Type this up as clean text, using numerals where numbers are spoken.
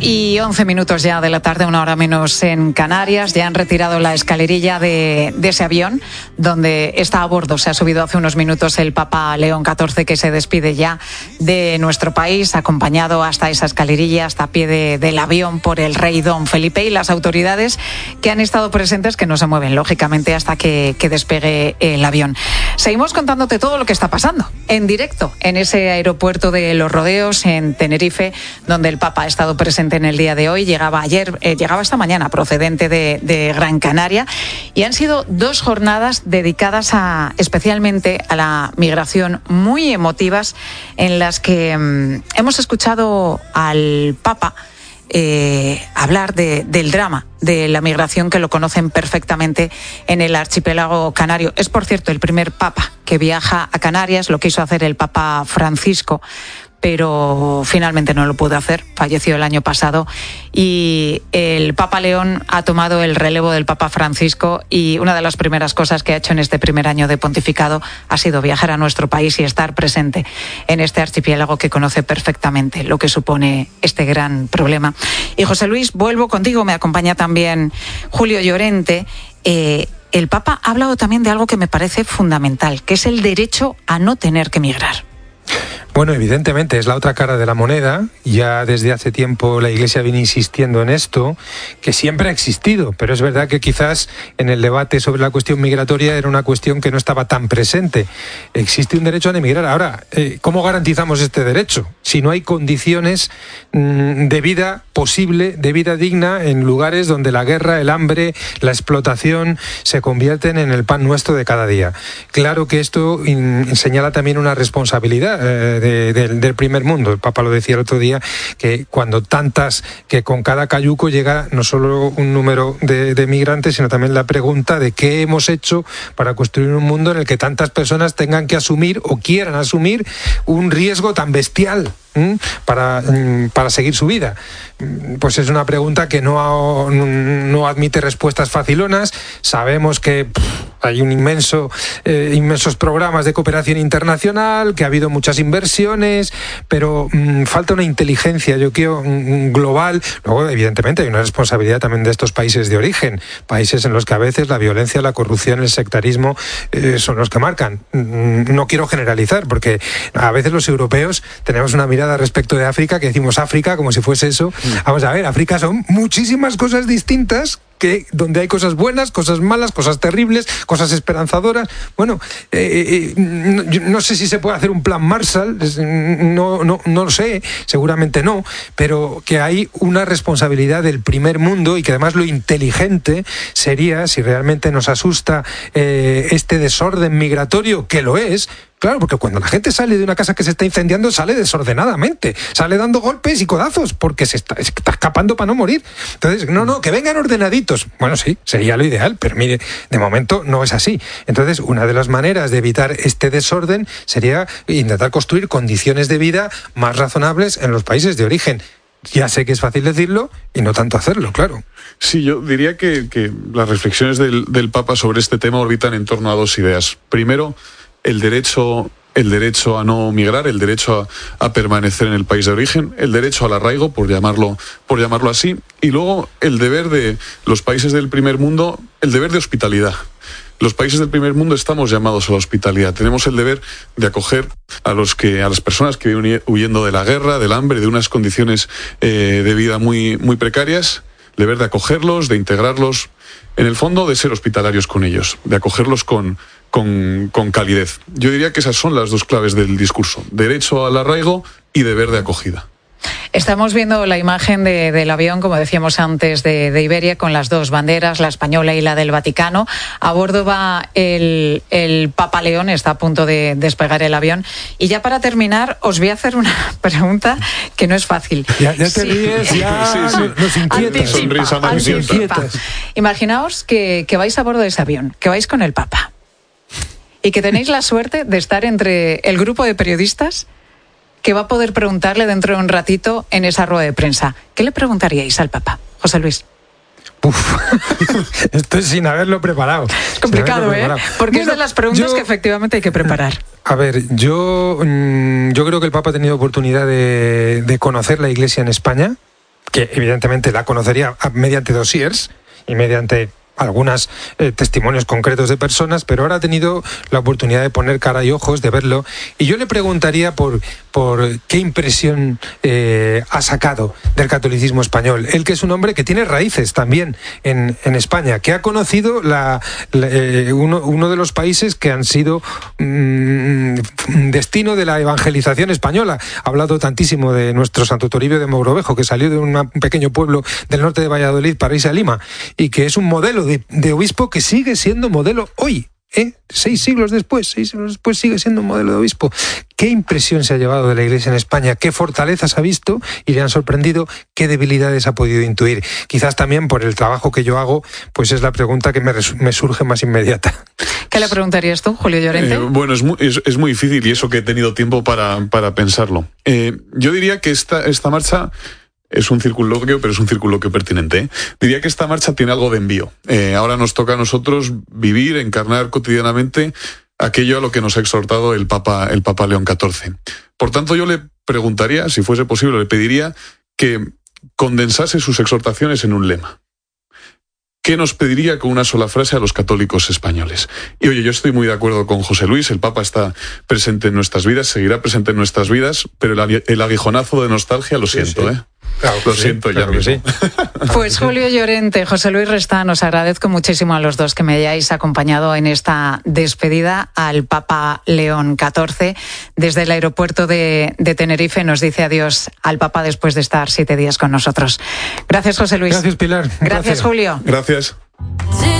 1:11 ya de la tarde, 1 hora menos en Canarias. Ya han retirado la escalerilla de ese avión donde está a bordo. Se ha subido hace unos minutos el Papa León XIV, que se despide ya de nuestro país, acompañado hasta esa escalerilla, hasta pie del avión por el rey Don Felipe y las autoridades que han estado presentes, que no se mueven lógicamente hasta que despegue el avión. Seguimos contándote todo lo que está pasando en directo en ese aeropuerto de Los Rodeos en Tenerife, donde el Papa ha estado presente en el día de hoy. Llegaba esta mañana procedente de Gran Canaria, y han sido 2 jornadas dedicadas especialmente a la migración, muy emotivas, en las que hemos escuchado al Papa hablar del drama de la migración, que lo conocen perfectamente en el archipiélago canario. Es, por cierto, el primer Papa que viaja a Canarias. Lo quiso hacer el Papa Francisco, pero finalmente no lo pudo hacer, falleció el año pasado, y el Papa León ha tomado el relevo del Papa Francisco, y una de las primeras cosas que ha hecho en este primer año de pontificado ha sido viajar a nuestro país y estar presente en este archipiélago que conoce perfectamente lo que supone este gran problema. Y José Luis, vuelvo contigo, me acompaña también Julio Llorente. El Papa ha hablado también de algo que me parece fundamental, que es el derecho a no tener que migrar. Bueno, evidentemente es la otra cara de la moneda. Ya desde hace tiempo la Iglesia viene insistiendo en esto, que siempre ha existido, pero es verdad que quizás en el debate sobre la cuestión migratoria era una cuestión que no estaba tan presente. Existe un derecho a emigrar. Ahora, ¿cómo garantizamos este derecho? Si no hay condiciones de vida posible, de vida digna, en lugares donde la guerra, el hambre, la explotación se convierten en el pan nuestro de cada día. Claro que esto señala también una responsabilidad del primer mundo. El Papa lo decía el otro día, que que con cada cayuco llega no solo un número de migrantes, sino también la pregunta de qué hemos hecho para construir un mundo en el que tantas personas tengan que asumir o quieran asumir un riesgo tan bestial para seguir su vida. Pues es una pregunta que no admite respuestas facilonas. Sabemos que hay inmensos programas de cooperación internacional, que ha habido muchas inversiones, pero falta una inteligencia, yo creo, global. Luego, evidentemente, hay una responsabilidad también de estos países de origen, países en los que a veces la violencia, la corrupción, el sectarismo son los que marcan. No quiero generalizar, porque a veces los europeos tenemos una mirada respecto de África, que decimos África como si fuese eso. Vamos a ver, África son muchísimas cosas distintas, donde hay cosas buenas, cosas malas, cosas terribles, cosas esperanzadoras. Bueno, no sé si se puede hacer un plan Marshall, no lo sé, seguramente no, pero que hay una responsabilidad del primer mundo, y que además lo inteligente sería, si realmente nos asusta este desorden migratorio, que lo es. Claro, porque cuando la gente sale de una casa que se está incendiando, sale desordenadamente, sale dando golpes y codazos, porque se está escapando para no morir. Entonces, que vengan ordenaditos. Bueno, sí, sería lo ideal, pero mire, de momento no es así. Entonces, una de las maneras de evitar este desorden sería intentar construir condiciones de vida más razonables en los países de origen. Ya sé que es fácil decirlo y no tanto hacerlo, claro. Sí, yo diría que las reflexiones del Papa sobre este tema orbitan en torno a 2 ideas. Primero, el derecho a no migrar, el derecho a permanecer en el país de origen, el derecho al arraigo, por llamarlo así, y luego el deber de los países del primer mundo, el deber de hospitalidad. Los países del primer mundo estamos llamados a la hospitalidad. Tenemos el deber de acoger a las personas que viven huyendo de la guerra, del hambre, de unas condiciones de vida muy, muy precarias. El deber de acogerlos, de integrarlos, en el fondo de ser hospitalarios con ellos, de acogerlos con calidez. Yo diría que esas son las 2 claves del discurso: derecho al arraigo y deber de acogida. Estamos viendo la imagen del avión, como decíamos antes, de Iberia, con las 2 banderas, la española y la del Vaticano. A bordo va el Papa León, está a punto de despegar el avión. Y ya para terminar, os voy a hacer una pregunta que no es fácil. Ya te ríes, ya nos inquietas. Sonrisa anticipa. Imaginaos que vais a bordo de ese avión, que vais con el Papa, y que tenéis la suerte de estar entre el grupo de periodistas que va a poder preguntarle dentro de un ratito en esa rueda de prensa. ¿Qué le preguntaríais al Papa, José Luis? Esto es sin haberlo preparado. Es complicado, porque es de las preguntas que efectivamente hay que preparar. A ver, yo creo que el Papa ha tenido oportunidad de conocer la Iglesia en España, que evidentemente la conocería mediante dossiers y mediante algunos testimonios concretos de personas, pero ahora ha tenido la oportunidad de poner cara y ojos, de verlo, y yo le preguntaría por qué impresión ha sacado del catolicismo español. Él, que es un hombre que tiene raíces también en España, que ha conocido uno de los países que han sido destino de la evangelización española. Ha hablado tantísimo de nuestro Santo Toribio de Mogrovejo, que salió de un pequeño pueblo del norte de Valladolid para irse a Lima, y que es un modelo de obispo que sigue siendo modelo hoy. 6 siglos después sigue siendo un modelo de obispo. ¿Qué impresión se ha llevado de la Iglesia en España? ¿Qué fortalezas ha visto y le han sorprendido? ¿Qué debilidades ha podido intuir? Quizás también por el trabajo que yo hago, pues es la pregunta que me surge más inmediata. ¿Qué le preguntarías tú, Julio Llorente? Bueno, es muy difícil, y eso que he tenido tiempo para pensarlo. Yo diría que esta marcha es un circunloquio, pero es un circunloquio pertinente. Diría que esta marcha tiene algo de envío. Ahora nos toca a nosotros vivir, encarnar cotidianamente aquello a lo que nos ha exhortado el Papa León XIV. Por tanto, yo le preguntaría, si fuese posible, le pediría que condensase sus exhortaciones en un lema. ¿Qué nos pediría con una sola frase a los católicos españoles? Y oye, yo estoy muy de acuerdo con José Luis, el Papa está presente en nuestras vidas, seguirá presente en nuestras vidas, pero el aguijonazo de nostalgia lo siento, sí. Claro, lo siento ya mismo. Sí. Pues Julio Llorente, José Luis Restán, os agradezco muchísimo a los dos que me hayáis acompañado en esta despedida al Papa León XIV. Desde el aeropuerto de Tenerife nos dice adiós al Papa después de estar 7 días con nosotros. Gracias, José Luis. Gracias, Pilar. Gracias, Julio. Gracias.